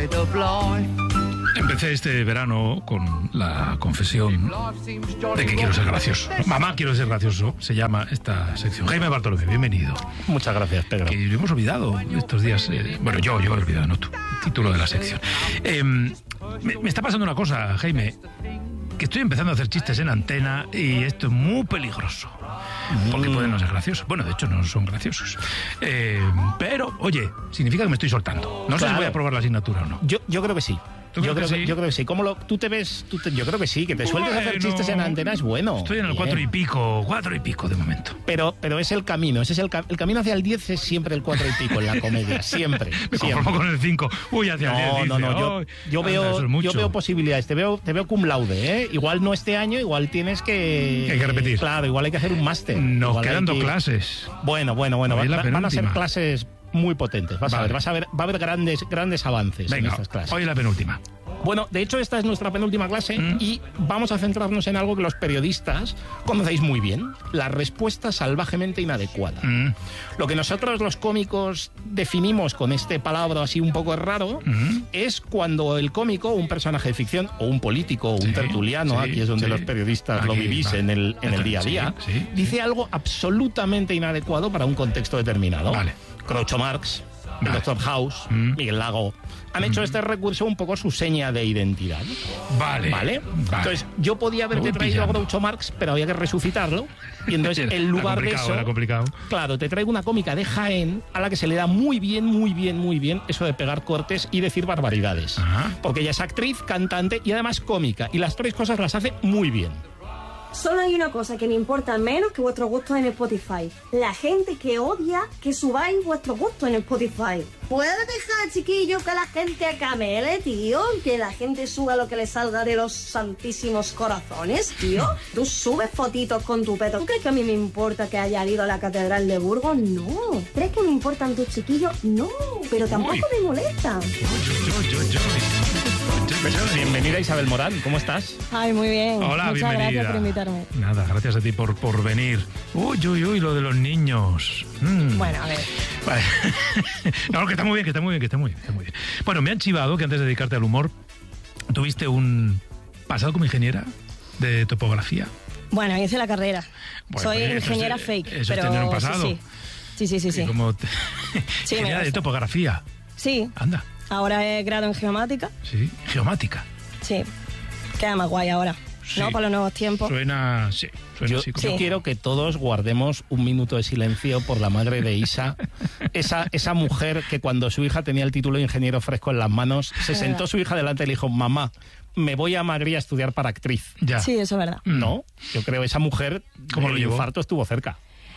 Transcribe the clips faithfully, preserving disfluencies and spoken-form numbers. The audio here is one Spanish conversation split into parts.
Empecé este verano con la confesión de que quiero ser gracioso. Mamá, quiero ser gracioso, se llama esta sección. Jaime Bartolomé, bienvenido. Muchas gracias, Pedro. Que lo hemos olvidado estos días. Eh, bueno, yo, yo he olvidado, no tú. El título de la sección. Eh, me, me está pasando una cosa, Jaime, que estoy empezando a hacer chistes en antena y esto es muy peligroso. Porque pueden no ser graciosos. Bueno, de hecho no son graciosos. Eh, pero, oye, significa que me estoy soltando. No sé Claro. si voy a probar la asignatura o no. Yo, yo creo que sí. ¿Tú Yo crees creo que que, sí? yo creo que sí. ¿Cómo lo, tú te ves? Tú te- yo creo que sí, que te sueltes a hacer Bueno, chistes en antena es bueno. Estoy en el Bien. cuatro y pico, cuatro y pico de momento. Pero, pero es el camino, ese es el, ca- el camino hacia el diez es siempre el cuatro y pico en la comedia, siempre. Me siempre. conformo con el cinco. Uy, hacia el diez. No, no, dice, no, yo, "Ay, yo anda, veo, eso es mucho". yo veo posibilidades, te veo, te veo cum laude, ¿eh? Igual no este año, igual tienes que... Hay que repetir. Claro, igual hay que hacer un máster. Nos Igual hay quedan dos que- clases. Bueno, bueno, bueno, Hoy es la va- van a ser penúltima. clases muy potentes, vas a Vale. ver, vas a ver, va a haber grandes, grandes avances en Venga, estas clases. hoy es la penúltima. Bueno, de hecho esta es nuestra penúltima clase Mm. y vamos a centrarnos en algo que los periodistas conocéis muy bien, la respuesta salvajemente inadecuada. Mm, Lo que nosotros los cómicos definimos con este palabra así un poco raro mm. es cuando el cómico, un personaje de ficción o un político o un Sí, tertuliano, sí, aquí es donde sí. los periodistas lo Aquí, vivís vale. en el, en el día a Sí, día, sí, dice sí. algo absolutamente inadecuado para un contexto determinado. Vale. Groucho Marx, el Vale. doctor House, Mm. Miguel Lago, han hecho este recurso un poco su seña de identidad. Vale. ¿Vale? Entonces, yo podía Lo haberte voy traído a pillando. Groucho Marx, pero había que resucitarlo. Y entonces, Era- en era lugar de complicado, eso, era complicado. claro, te traigo una cómica de Jaén a la que se le da muy bien, muy bien, muy bien eso de pegar cortes y decir barbaridades. Ajá. Porque ella es actriz, cantante y además cómica. Y las tres cosas las hace muy bien. Solo hay una cosa que me importa menos que vuestros gustos en Spotify. La gente que odia que subáis vuestros gustos en Spotify. ¿Puede dejar, chiquillo, que la gente camele, tío? Que la gente suba lo que le salga de los santísimos corazones, tío. Tú subes fotitos con tu peto. ¿Tú crees que a mí me importa que haya ido a la Catedral de Burgos? No. ¿Crees que me importan tus chiquillos? No. Pero tampoco Uy. me molestan. Yo, yo, yo, yo. Bienvenida Isabel Morán, ¿cómo estás? Ay, muy bien. Hola, Muchas bienvenida. gracias por invitarme. Nada, gracias a ti por, por venir. Uy, uy, uy, lo de los niños. Mm. Bueno, a ver. Vale. No, que está muy bien, que está muy bien, que está muy bien, está muy bien. Bueno, me han chivado que antes de dedicarte al humor, tuviste un pasado como ingeniera de topografía. Bueno, hice la carrera. Bueno, Soy pues eso ingeniera es- fake. eso es pero tener un pasado. Sí, sí, sí, sí. sí, Y sí. como te- Sí, me ingeniera de gusta. topografía. Sí, Anda, ahora he grado en geomática. sí, geomática. Sí, queda más guay ahora. Sí. ¿No? Para los nuevos tiempos. Suena, sí, suena Yo, así como... yo Sí. quiero que todos guardemos un minuto de silencio por la madre de Isa, esa, esa mujer que cuando su hija tenía el título de ingeniero fresco en las manos, se Es sentó verdad. su hija delante y le dijo, mamá, me voy a Madrid a estudiar para actriz. Ya. Sí, eso es verdad. Mm. No, yo creo que esa mujer, ¿Cómo lo el llevó? infarto estuvo cerca.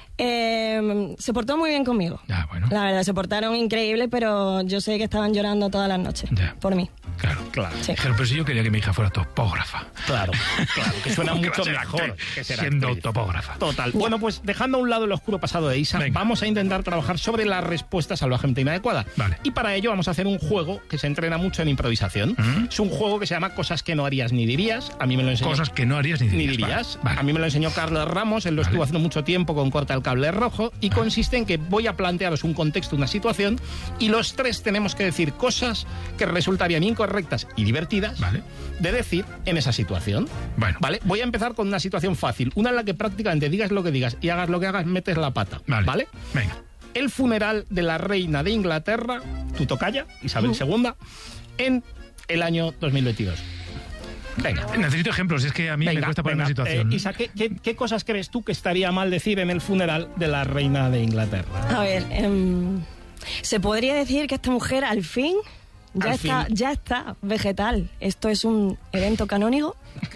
Eh, se portó muy bien conmigo. Ya, bueno. La verdad, se portaron increíble, pero yo sé que estaban llorando todas las noches. Ya. Por mí. Claro, Claro. Sí. Dijeron, pero si yo quería que mi hija fuera topógrafa. Claro, claro, que suena ¿Cómo que mucho va a ser mejor actriz que ser siendo actriz? topógrafa? Total. Bueno, pues dejando a un lado el oscuro pasado de Isa, Venga. vamos a intentar trabajar sobre la respuesta salvajemente inadecuada. Vale. Y para ello vamos a hacer un juego que se entrena mucho en improvisación. ¿Mm? Es un juego que se llama Cosas que no harías ni dirías. A mí me lo enseñó. Cosas que no harías ni dirías. Ni dirías. Vale, vale. A mí me lo enseñó Carlos Ramos, él lo Vale. estuvo haciendo mucho tiempo con Corta el Cable Rojo, y consiste en que voy a plantearos un contexto, una situación, y los tres tenemos que decir cosas que resultarían incorrectas y divertidas Vale. de decir en esa situación. Bueno. Vale, voy a empezar con una situación fácil, una en la que prácticamente digas lo que digas y hagas lo que hagas, metes la pata. Vale. ¿Vale? Venga. El funeral de la reina de Inglaterra, tu tocaya, Isabel segunda, en el año dos mil veintidós. Venga. Necesito ejemplos, es que a mí me Venga, cuesta poner venga. una situación. Eh, Isa, ¿qué, qué, qué cosas crees tú que estaría mal decir en el funeral de la reina de Inglaterra? A ver, em, se podría decir que esta mujer al fin ya Al está, fin. ya está vegetal. Esto es un evento canónigo.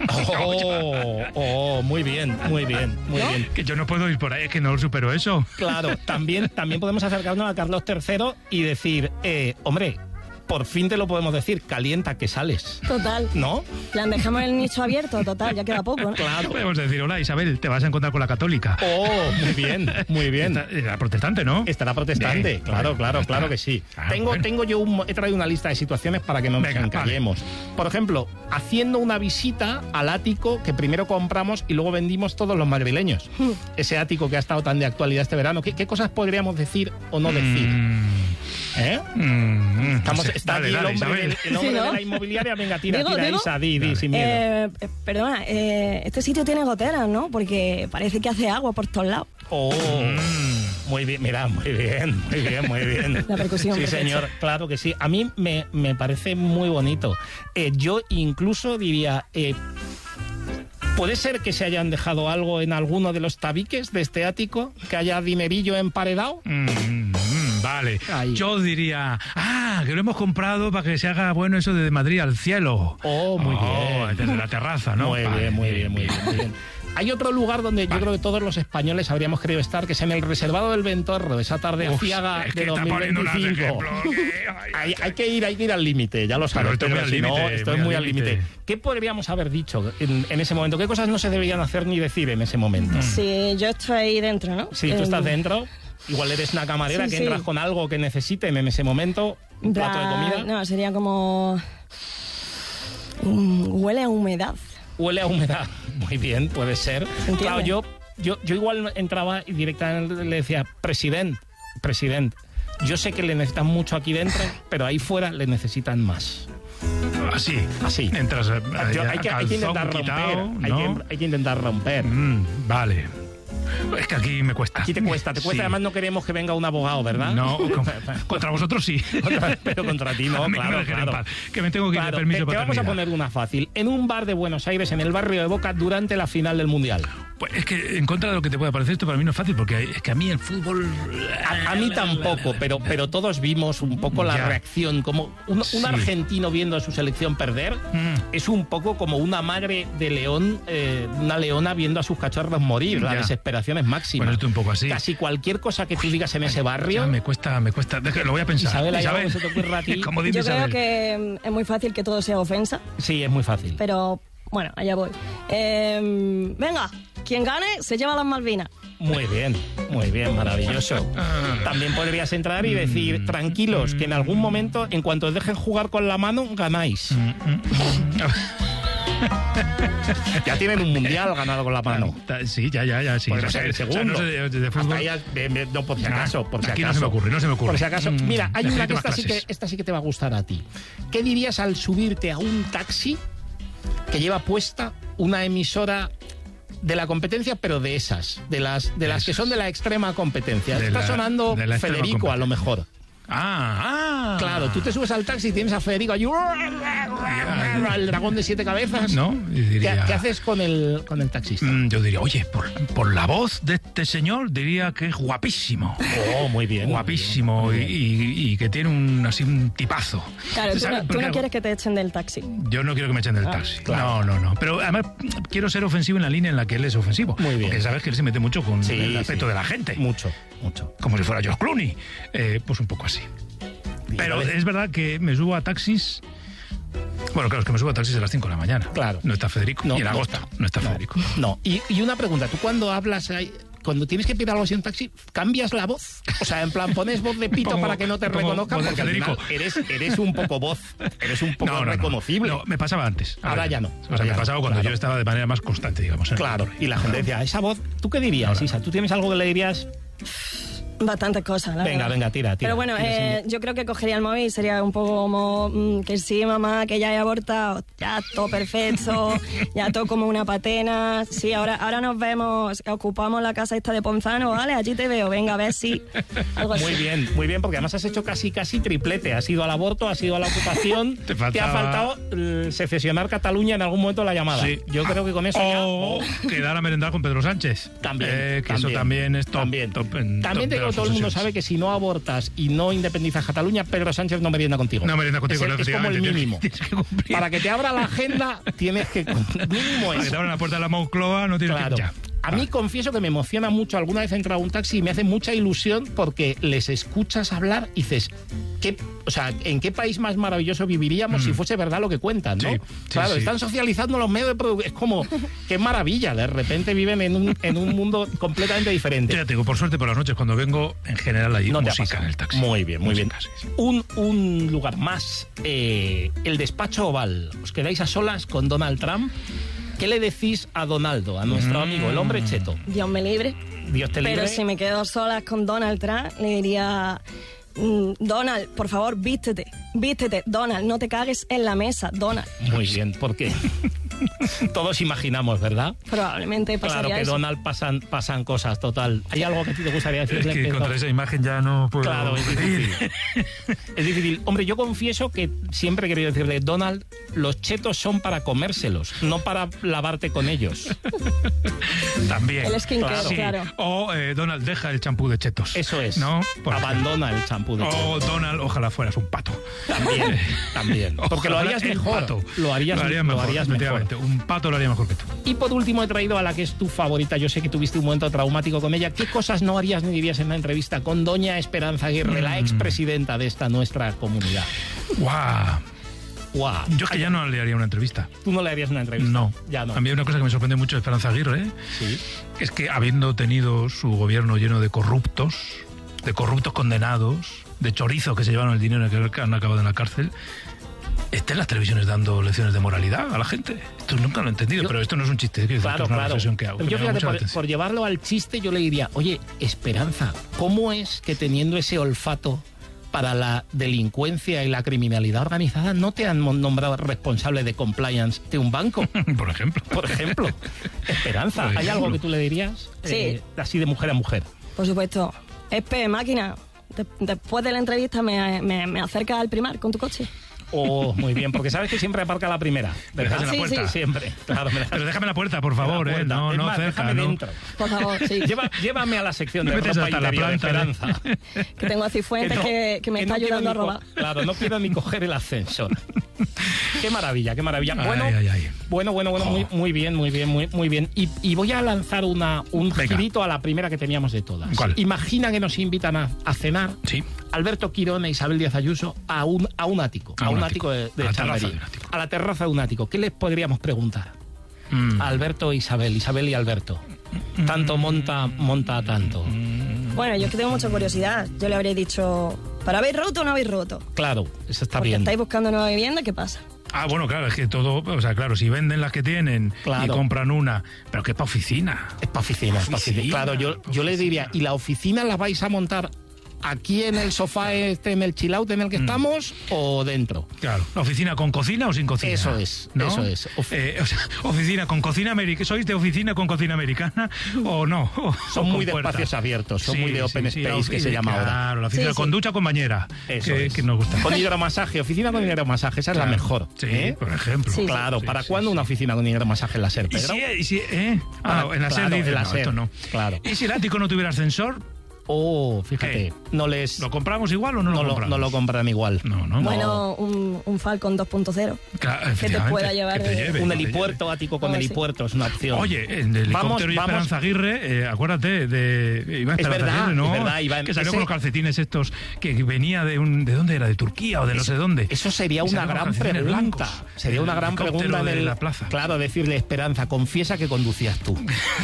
Oh, oh, muy bien, muy bien, muy ¿No? bien. Que yo no puedo ir por ahí, es que no supero eso. Claro, también, también podemos acercarnos a Carlos tercero y decir, eh, hombre, por fin te lo podemos decir, calienta que sales. Total. ¿No? Plan, dejamos el nicho abierto, total, ya queda poco, ¿no? Claro. Podemos decir, hola Isabel, te vas a encontrar con la católica. Oh, muy bien, muy bien. Esta- Era protestante, ¿no? Estará protestante, Bien, claro, bueno, claro, ya claro está. que sí. Ah, tengo, bueno. tengo yo un, he traído una lista de situaciones para que no nos Venga, encallemos. Por ejemplo, haciendo una visita al ático que primero compramos y luego vendimos todos los madrileños. Ese ático que ha estado tan de actualidad este verano. ¿Qué, qué cosas podríamos decir o no decir? Mm, ¿Eh? mm, Estamos, no sé. está Dale, allí dale, el hombre, Isabel. de, el hombre Sí, ¿no? de la inmobiliaria. Venga, tira, ¿Digo, tira, digo? Isa, di, di, sin miedo. Eh, eh, perdona, eh, este sitio tiene goteras, ¿no? Porque parece que hace agua por todos lados. Oh, muy bien, mira, muy bien, muy bien, muy bien. La percusión Sí, perfecta. señor, claro que sí. A mí me, me parece muy bonito. Eh, yo incluso diría... Eh, ¿puede ser que se hayan dejado algo en alguno de los tabiques de este ático? ¿Que haya dinerillo emparedado? Mm, mm, vale. Ahí. Yo diría, ah, que lo hemos comprado para que se haga bueno eso de Madrid al cielo. Oh, muy bien. Desde la terraza, ¿no? Muy Vale, bien, muy bien, muy bien, muy bien. Hay otro lugar donde Vale. yo creo que todos los españoles habríamos querido estar, que es en el reservado del Ventorro, esa tarde Uf, aciaga es que de está dos mil poniendo unos veinticinco. ejemplos que- ay, Hay, ay, hay que ir, hay que ir al límite, ya lo sabes. estoy Pero muy al si no, límite, estoy muy muy al al límite. límite. ¿Qué podríamos haber dicho en, en ese momento? ¿Qué cosas no se deberían hacer ni decir en ese momento? Sí, yo estoy ahí dentro, ¿no? Si tú Eh, estás dentro, igual eres una camarera Sí, que sí. entras con algo que necesiten en ese momento, un bla- plato de comida. No, sería como... Mm, huele a humedad. Huele a humedad. Muy bien, puede ser. entiende? Claro, yo, yo, yo igual entraba y directamente le decía, presidente, presidente, yo sé que le necesitan mucho aquí dentro, pero ahí fuera le necesitan más. Así. Así. Entras eh, Yo- ya hay, que, hay que calzón intentar quitado, romper. ¿no? Hay, que, hay que intentar romper. Mm, vale. Es que aquí me cuesta. Aquí te cuesta, te cuesta. Sí. Además no queremos que venga un abogado, ¿verdad? No, con- contra vosotros sí. Contra- pero contra ti no, A mí que claro, me dejen en claro. paz, que me tengo que ir Claro, de permiso te, te de vamos a paternidad. poner una fácil. En un bar de Buenos Aires, en el barrio de Boca, durante la final del Mundial. Pues es que en contra de lo que te pueda parecer, esto para mí no es fácil, porque es que a mí el fútbol... A, a mí tampoco, pero, pero todos vimos un poco la Ya. reacción. Como un, un Sí. argentino viendo a su selección perder Mm. es un poco como una madre de león, eh, una leona viendo a sus cachorros morir. La Ya. desesperación es máxima. Bueno, esto un poco así. Casi cualquier cosa que tú digas en ese barrio... Ya me cuesta, me cuesta... Deja- Lo voy a pensar. Isabel, ¿hay algo que se te ocurra a ti? Como dice Yo creo Isabel. que mm, es muy fácil que todo sea ofensa, Sí, es muy fácil. pero bueno, allá voy. Eh, venga, quien gane se lleva las Malvinas. Muy bien, muy bien, maravilloso. También podrías entrar y decir, tranquilos, que en algún momento, en cuanto os dejen jugar con la mano, ganáis. Ya tienen un mundial ganado con la mano. Ta- Sí, ya, ya, ya, sí. Pues O no sea, sé, el o sea, segundo. no sé de, de Hasta fútbol. ahí, de- de- no, por si Ah, acaso, por si aquí no acaso. se me ocurre, no se me ocurre. Por si acaso. Mm, Mira, hay una necesito que más esta sí que, clases. esta sí que te va a gustar a ti. ¿Qué dirías al subirte a un taxi que lleva puesta una emisora de la competencia, pero de esas, de las, de las que son de la extrema compencia? De Está la- sonando de la extrema Federico, a lo mejor. Ah, ah. Claro, tú te subes al taxi y tienes a Federico allí, el dragón de siete cabezas. No, y diría- ¿Qué, qué haces con el, con el taxista? Mm, Yo diría, oye, por, por la voz de este señor, diría que es guapísimo. Oh, muy bien. Guapísimo muy y, bien. y- y que tiene un así un tipazo. Claro, tú ¿Sabes? no, tú Porque no quieres que te echen del taxi. Yo no quiero que me echen del Ah, taxi. claro. No, no, no. Pero además quiero ser ofensivo en la línea en la que él es ofensivo. Muy bien. Porque sabes que él se mete mucho con Sí, el aspecto sí. de la gente. Mucho, mucho. Como si fuera George Clooney. Eh, pues un poco así. Pero Vale. es verdad que me subo a taxis. Bueno, claro, es que me subo a taxis a las cinco de la mañana. Claro. No está Federico. No, y en no agosto está. no está No, Federico. No, y, y una pregunta, ¿tú cuando hablas, ahí, cuando tienes que pedir algo así en un taxi, cambias la voz? O sea, en plan, pones voz de pito Pongo- para que no te pongo reconozcan, voz de porque al final Federico. eres, eres un poco voz, eres un poco No, no, no. reconocible. No, me pasaba antes. Ahora ya no. O sea, Ahora me ya pasaba no, cuando claro. yo estaba de manera más constante, digamos. en el Claro, motor. y la gente decía, esa voz, ¿tú qué dirías, Isa? ¿Tú tienes algo que le dirías? Bastantes cosas, la Venga, verdad. venga, tira, tira. Pero bueno, Tira, eh, sí. yo creo que cogería el móvil y sería un poco como mm, que sí, mamá, que ya he abortado, ya todo perfecto, ya todo como una patena. Sí, ahora, ahora nos vemos, ocupamos la casa esta de Ponzano, ¿vale? Allí te veo, venga, a ver si. Algo así. Muy bien, muy bien, porque además has hecho casi casi triplete. Has ido al aborto, has ido a la ocupación. Te ha faltaba- faltado eh, secesionar Cataluña en algún momento de la llamada. Sí. Yo creo que con eso ya. O quedar a merendar con Pedro Sánchez. También, Eh, que también, eso también es top. también. top en- También top te de digo, las todo el mundo obsesiones. sabe que si no abortas y no independizas Cataluña, Pedro Sánchez no merienda contigo. No merienda contigo, es, el- no, es como el efectivamente, mínimo. tienes que- tienes que cumplir. Para que te abra la agenda, tienes que. Mínimo Para que eso. te abran la puerta de la Moncloa, no tienes Claro. que ya. A mí confieso que me emociona mucho. Alguna vez he entrado a un taxi y me hace mucha ilusión porque les escuchas hablar y dices, ¿qué, o sea, ¿en qué país más maravilloso viviríamos si fuese verdad lo que cuentan, ¿no? Sí, sí, claro, sí. están socializando los medios de producción. Es como, qué maravilla. De repente viven en un, en un mundo completamente diferente. Yo ya te digo, por suerte por las noches cuando vengo, en general hay No te ha música pasado. en el taxi. Muy bien, muy Música, bien. sí, sí. Un, un lugar más, eh, el despacho Oval. ¿Os quedáis a solas con Donald Trump? ¿Qué le decís a Donaldo, a nuestro Mm. amigo, el hombre cheto? Dios me libre. Dios te libre. Pero si me quedo sola con Donald Trump, le diría, mm, Donald, por favor, vístete, vístete, Donald, no te cagues en la mesa, Donald. Muy bien, porque todos imaginamos, ¿verdad? Probablemente pasaría Claro que eso. Donald pasan, pasan cosas, total. ¿Hay algo que a ti te gustaría decirle? Es que Pedro? contra esa imagen ya no puedo Claro, es decir. difícil. Es difícil. Hombre, yo confieso que siempre he querido decirle, Donald, los chetos son para comérselos, no para lavarte con ellos. También. El skincare, Sí. claro. O eh, Donald, deja el champú de chetos. Eso es. ¿No? Por Abandona el champú de ejemplo. O chetos. Donald, ojalá fueras un pato. También, también. Porque lo Ojalá harías el mejor. pato. Lo harías, lo haría lo mejor, harías mejor. efectivamente. Un pato lo haría mejor que tú. Y por último he traído a la que es tu favorita. Yo sé que tuviste un momento traumático con ella. ¿Qué cosas no harías ni dirías en la entrevista con doña Esperanza Aguirre, la expresidenta de esta nuestra comunidad? ¡Guau! Guau. Yo es que ya no le haría una entrevista. Tú no le harías una entrevista. No. Ya no. A mí hay una cosa que me sorprende mucho de Esperanza Aguirre, ¿eh? Sí. Es que habiendo tenido su gobierno lleno de corruptos, de corruptos condenados, de chorizos que se llevaron el dinero y que han acabado en la cárcel, está en las televisiones dando lecciones de moralidad a la gente. Esto nunca lo he entendido, Yo- pero esto no es un chiste, quiero decir, Claro, esto es una claro. reflexión que hago. que Yo me llama fíjate, mucho la por, atención. por llevarlo al chiste, yo le diría, oye, Esperanza, ¿cómo es que teniendo ese olfato para la delincuencia y la criminalidad organizada no te han nombrado responsable de compliance de un banco? Por ejemplo. Por ejemplo. Esperanza, Por ¿hay ejemplo. algo que tú le dirías? Sí. Eh, así de mujer a mujer. Por supuesto. Espe, máquina, de- después de la entrevista me, me, me acercas al Primar con tu coche. Oh, muy bien, porque sabes que siempre aparca la primera. ¿Me dejas en la Sí, puerta? sí. Siempre. Claro, me dejas Pero déjame la puerta, por favor, en la ¿eh? puerta. No, Es no más, cerca, déjame ¿no? dentro. Por favor, sí. Lleva- llévame a la sección Me de metes ropa hasta la interior de planta, ¿eh? Esperanza. Que tengo a Cifuentes que, que me está no quiero ayudando a ni co- robar. Claro, no quiero ni coger el ascensor. Qué maravilla, qué maravilla. Ay, Bueno, ay, ay. bueno, bueno, bueno, muy, muy bien, muy bien, muy, muy bien. Y, y voy a lanzar una, un Venga. girito a la primera que teníamos de todas. ¿Cuál? Imagina que nos invitan a, a cenar Sí. Alberto Quirón e Isabel Díaz Ayuso a un, a un ático, a, un ático, de, de A la terraza Chamberí. de un ático. A la terraza de un ático. ¿Qué les podríamos preguntar? Mm. Alberto e Isabel, Isabel y Alberto. Tanto monta, monta tanto. Bueno, yo es que tengo mucha curiosidad. Yo le habría dicho, ¿para habéis roto o no habéis roto? Claro, eso está Porque bien. estáis buscando nueva vivienda, ¿qué pasa? Ah, bueno, claro, es que todo, o sea, claro, si venden las que tienen y Claro. compran una, pero que es para oficina. Es para oficina, es pa' oficina. Oficina, Claro, yo, pa' yo le diría, oficina. ¿y la oficina la vais a montar aquí en el sofá este, en el chill out en el que estamos o dentro? Claro, ¿la oficina con cocina o sin cocina? Eso es, ¿no? eso es. Of- Eh, o sea, oficina con cocina americana. ¿Sois de oficina con cocina americana o no? O- Son o muy con de puertas. espacios abiertos, son muy de open sí, la space, que ofi- se llama claro, ahora. la oficina Sí, con sí. ducha con bañera. Eso que, es. que nos gusta. Con hidromasaje, oficina con hidromasaje, esa es la Claro. mejor. Sí, ¿eh? por ejemplo. Sí, sí. Claro, Sí, ¿para sí, cuándo sí. una oficina con hidromasaje en la SER, ¿Y Pedro? si, y si- eh? Ah, Ah, en la SER claro, dice, en la no, SER, esto no. claro. ¿Y si el ático no tuviera ascensor? Oh, fíjate, ¿Qué? no les... ¿Lo compramos igual o no, no, lo lo, compramos? no lo compran igual. No, no. Bueno, un, un Falcon dos punto cero. Claro, que te efectivamente, pueda llevar que te de- lleve, Un que te helipuerto, ático con Oh, sí. helipuerto, es una opción. Oye, en el helicóptero Vamos, y vamos. Esperanza Aguirre, eh, acuérdate de Iván Es Esperanza verdad, Aguirre, ¿no? es verdad, Iván. Que salió Ese- con los calcetines estos, que venía de un... ¿De dónde era? ¿De Turquía o de no sé dónde? Eso sería Y una salió con gran calcetines pregunta. blancos. Sería una El gran helicóptero pregunta en de el- la plaza. Claro, decirle, Esperanza, confiesa que conducías tú.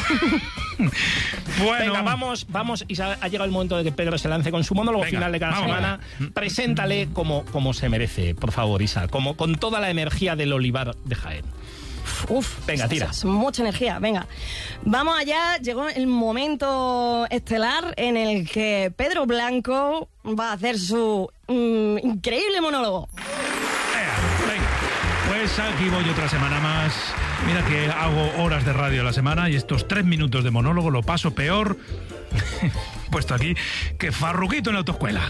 Bueno, Venga, vamos, vamos. Y ha llegado el momento de que Pedro se lance con su monólogo Venga, final de cada vamos. semana. Preséntale como, como se merece, por favor, Isa. Como, con toda la energía del olivar de Jaén. Uf, Venga, es- tira. es mucha energía, venga. Vamos allá, llegó el momento estelar en el que Pedro Blanco va a hacer su mm, increíble monólogo. Venga, venga. Pues aquí voy otra semana más. Mira que hago horas de radio a la semana y estos tres minutos de monólogo lo paso peor, puesto aquí, que Farruquito en la autoescuela.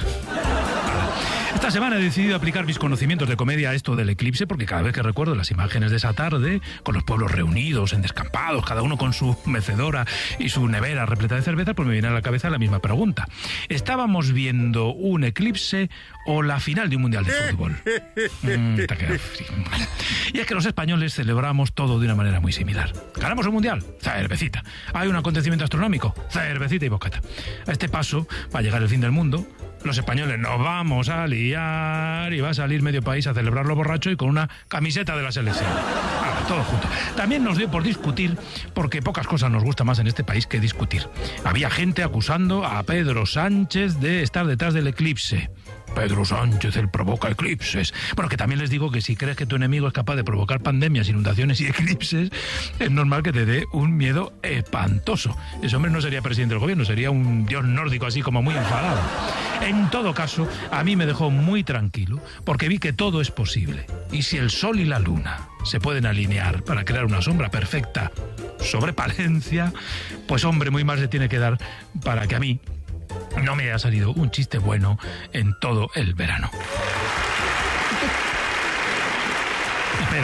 Esta semana he decidido aplicar mis conocimientos de comedia a esto del eclipse, porque cada vez que recuerdo las imágenes de esa tarde, con los pueblos reunidos en descampados, cada uno con su mecedora y su nevera repleta de cerveza, pues me viene a la cabeza la misma pregunta. ¿Estábamos viendo un eclipse o la final de un mundial de fútbol? Mm, te ha quedado frío. Vale. Y es que los españoles celebramos todo de una manera muy similar. ¿Ganamos un mundial? Cervecita. ¿Hay un acontecimiento astronómico? Cervecita y bocata. A este paso va a llegar el fin del mundo. Los españoles nos vamos a liar y va a salir medio país a celebrarlo borracho y con una camiseta de la selección. Ahora, todo junto. También nos dio por discutir, porque pocas cosas nos gusta más en este país que discutir. Había gente acusando a Pedro Sánchez de estar detrás del eclipse. Pedro Sánchez, él provoca eclipses. Bueno, que también les digo que si crees que tu enemigo es capaz de provocar pandemias, inundaciones y eclipses, es normal que te dé un miedo espantoso. Ese hombre no sería presidente del gobierno, sería un dios nórdico así como muy enfadado. En todo caso, a mí me dejó muy tranquilo porque vi que todo es posible. Y si el sol y la luna se pueden alinear para crear una sombra perfecta sobre Palencia, pues hombre, muy más le tiene que dar para que a mí no me haya salido un chiste bueno en todo el verano. Espera.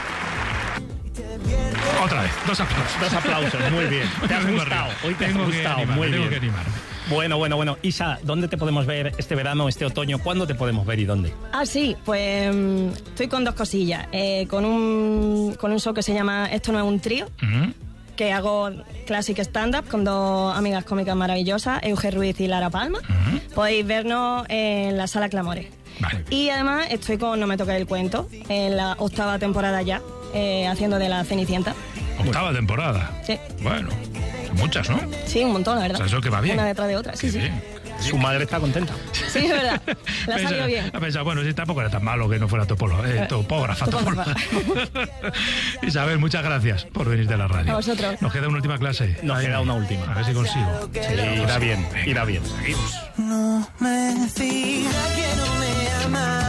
Otra vez, dos aplausos. Dos aplausos, muy bien. Te has gustado, hoy te has gustado, muy bien. Tengo que animarme. Bueno, bueno, bueno. Isa, ¿dónde te podemos ver este verano, este otoño? ¿Cuándo te podemos ver y dónde? Ah, sí, pues mm, estoy con dos cosillas. Eh, con, un, con un show que se llama Esto no es un trío, uh-huh. que hago classic stand-up con dos amigas cómicas maravillosas, Euge Ruiz y Lara Palma. Uh-huh. Podéis vernos en la Sala Clamores. Vale. Y además estoy con No me toques el cuento, en la octava temporada ya, eh, haciendo de la Cenicienta. ¿Octava temporada? Sí. Bueno, muchas, ¿no? Sí, un montón, la verdad. O sea, eso que va bien. Una detrás de otra, sí, Qué sí. Bien. Su madre está contenta. Sí, es verdad. Le ha salido bien. Ha pensado, bueno, si tampoco era tan malo que no fuera topolo, eh, topógrafa. topógrafa. Isabel, muchas gracias por venir de la radio. A vosotros. Nos queda una última clase. Nos Ahí, queda una última. A ver si consigo. Sí, irá bien, Venga. irá bien. Seguimos. No me diga que no me ama.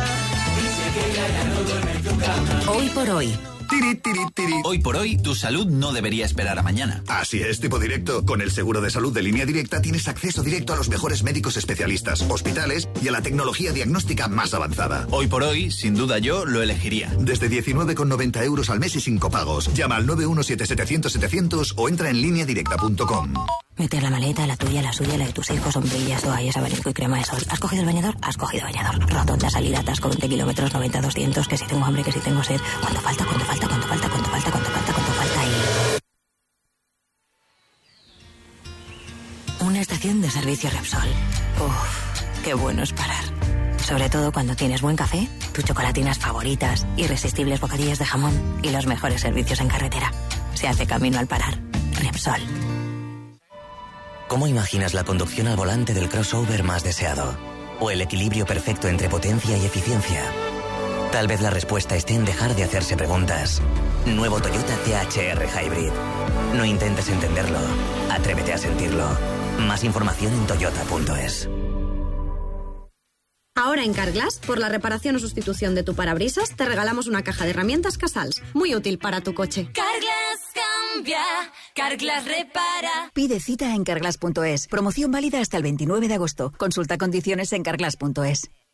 Hoy por hoy. Tiri, tiri, tiri. Hoy por hoy, tu salud no debería esperar a mañana. Así es, Tipo Directo. Con el seguro de salud de Línea Directa tienes acceso directo a los mejores médicos especialistas, hospitales y a la tecnología diagnóstica más avanzada. Hoy por hoy, sin duda yo lo elegiría. Desde diecinueve con noventa euros al mes y sin copagos. Llama al nueve uno siete setecientos setecientos o entra en línea directa punto com. Meter la maleta, la tuya, la suya, la de tus hijos, sombrillas, toallas, abanico y crema de sol. ¿Has cogido el bañador? Has cogido bañador. Rotonda, salida, atasco, veinte kilómetros, noventa, doscientos. Que si tengo hambre, que si tengo sed. ¿Cuánto falta? ¿Cuánto falta? ¿Cuánto falta? ¿Cuánto falta? ¿Cuánto falta? ¿Cuánto falta? Y... Una estación de servicio Repsol. Uff, qué bueno es parar. Sobre todo cuando tienes buen café, tus chocolatinas favoritas, irresistibles bocadillos de jamón y los mejores servicios en carretera. Se hace camino al parar. Repsol. ¿Cómo imaginas la conducción al volante del crossover más deseado? ¿O el equilibrio perfecto entre potencia y eficiencia? Tal vez la respuesta esté en dejar de hacerse preguntas. Nuevo Toyota T H R Hybrid. No intentes entenderlo. Atrévete a sentirlo. Más información en toyota punto es. Ahora en Carglass, por la reparación o sustitución de tu parabrisas, te regalamos una caja de herramientas Casals, muy útil para tu coche. Carglass cambia, Carglass repara. Pide cita en carglass punto es. Promoción válida hasta el veintinueve de agosto. Consulta condiciones en carglass punto es.